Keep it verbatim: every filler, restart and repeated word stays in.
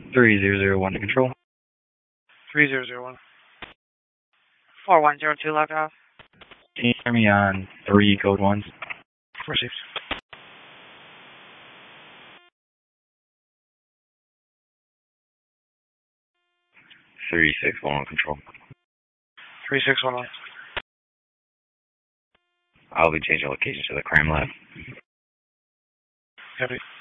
three zero zero one to control. three zero zero one. four one zero two log off. Can you hear me on three code ones? Received. three six one control. three six one one. I'll be changing location to the crime lab. Copy.